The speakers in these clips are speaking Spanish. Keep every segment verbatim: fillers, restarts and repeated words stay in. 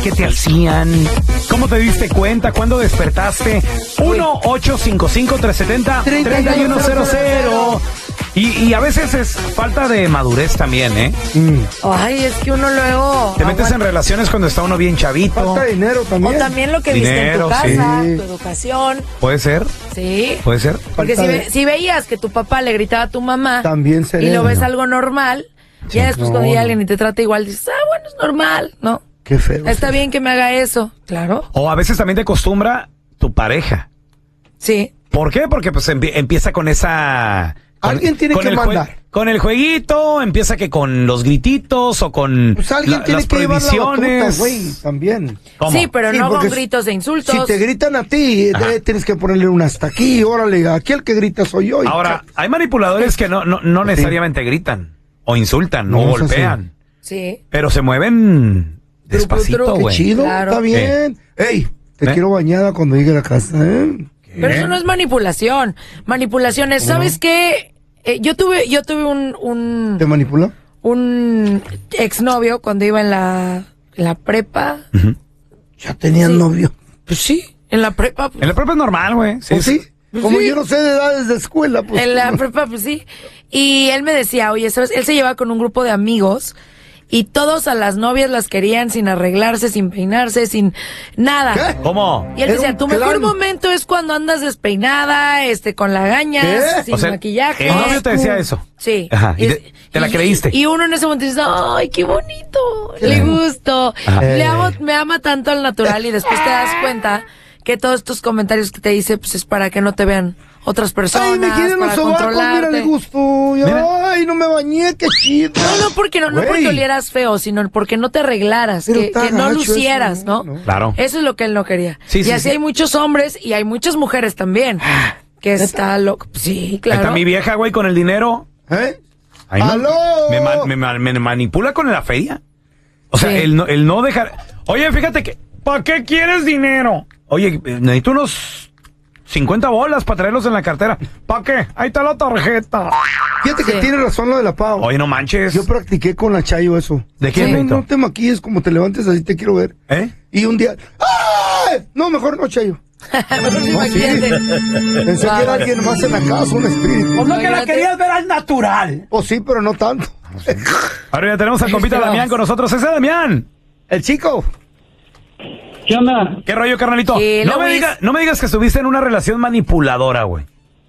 qué te hacían, cómo te diste cuenta, cuándo despertaste. uno ocho cinco cinco, tres siete cero, tres uno cero cero. Y, y a veces es falta de madurez también, ¿eh? Mm. Ay, es que uno luego... Te metes en relaciones cuando está uno bien chavito. Falta de dinero también. O también lo que Dinero, viste en tu casa, sí. tu educación. ¿Puede ser? Sí. ¿Puede ser? Porque Falta si, de- ve- si veías que tu papá le gritaba a tu mamá También y sereno. lo ves algo normal, ya después No, cuando llega no. alguien y te trata igual, dices, ah, bueno, es normal, ¿no? Qué feo. Está bien que me haga eso. Claro. O a veces también te acostumbra tu pareja. Sí. ¿Por qué? Porque pues empie- empieza con esa... con- Alguien tiene con que el jue- mandar. Con el jueguito, empieza que con los grititos o con Pues alguien la- tiene las que llevar la batuta, prohibiciones. güey, también. ¿Cómo? Sí, pero Sí, no porque con gritos de insultos. Si te gritan a ti, Ajá. eh, tienes que ponerle un hasta aquí, órale, aquí el que grita soy yo. y Ahora, ca- hay manipuladores que no, no, no necesariamente gritan o insultan o No, eso golpean, Sí. pero se mueven Tru, despacito, tru, tru, qué güey. chido, Claro. está bien. Ey, te ¿Eh? quiero bañada cuando llegue a la casa, ¿eh? Pero eso no es manipulación. Manipulación es, ¿sabes qué? Eh, yo tuve, yo tuve un, un, ¿Te manipula? un exnovio cuando iba en la, en la prepa. Ya tenían Sí. novio. Pues sí, en la prepa. pues, En la propia es normal, güey. ¿O sí? Pues Como sí. yo no sé de edades de escuela, pues. En la prepa, pues sí. Y él me decía, oye, ¿sabes? Él se llevaba con un grupo de amigos y todos a las novias las querían sin arreglarse, sin peinarse, sin nada. ¿Qué? ¿Cómo? Y él Era decía, un tu mejor clan. momento es cuando andas despeinada, este, con lagañas, ¿Qué? sin O sea, maquillaje. el novio te decía eso. Sí. Ajá, y te- te la creíste. Y uno en ese momento dice, ay, qué bonito, le gusto. Ajá. Le Eh. amo, me ama tanto al natural y después te das cuenta que todos estos comentarios que te dice, pues es para que no te vean otras personas, Ay, me quieren los para sobacos, mira, controlarte. le gusto. Y, Mira. Ay, no me bañé, qué chido. No, no porque no, no Güey. porque olieras feo, sino porque no te arreglaras, Pero que, está que no gacho lucieras, eso, ¿no? ¿no? Claro. Eso es lo que él no quería. Sí, y sí, así sí. hay muchos hombres y hay muchas mujeres también. Que está loco. Sí, Ahí claro. está mi vieja, güey, con el dinero. ¿Eh? Ahí me- ¡Aló! Me, ma- me ma- me manipula con la feria. O sea, Sí. el, no, el no dejar... Oye, fíjate que... ¿Para qué quieres dinero? Oye, eh, necesito unos cincuenta bolas para traerlos en la cartera. ¿Para qué? Ahí está la tarjeta. Fíjate que Sí. tiene razón lo de la Pau. Oye, no manches. Yo practiqué con la Chayo eso. ¿De qué, Sí, no, Benito? no te maquilles, como te levantes así te quiero ver. ¿Eh? Y un día... ¡Ay! No, mejor no, Chayo. Mejor sí, No, sí. imagínate. Pensé que era Wow. alguien más en la casa, un espíritu. no que la Imagínate. querías ver al natural. O sí, pero no tanto. Ahora ya tenemos al compita Vamos. Damián con nosotros. Ese Damián. El chico. ¿Qué onda? ¿Qué rollo, carnalito? Sí, no, me Luis. diga- no me digas que estuviste en una relación manipuladora, güey.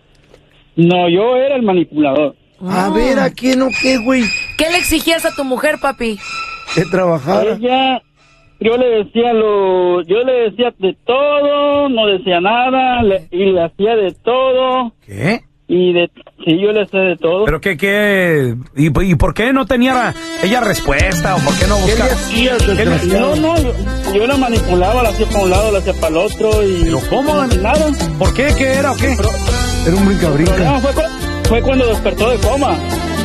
No, yo era el manipulador. A ver, ¿a quién o qué, güey? ¿Qué le exigías a tu mujer, papi? Que trabajara. Ella, yo le decía lo, yo le decía de todo, no decía nada, le- y le hacía de todo, ¿Qué? y de, sí, yo le hacía de todo. ¿Pero qué, qué? ¿Y, y por qué no tenía ella respuesta? ¿O por qué no ¿Qué le buscaba? hacías, ¿Qué le- desgraciado? No, no, yo, yo la manipulaba, la hacía para un lado, la hacía para el otro, y... ¿Pero cómo? y nada. ¿Por qué? ¿Qué era o qué? Pero, Era un el problema brinca-brinca. fue, cu- fue cuando despertó de coma.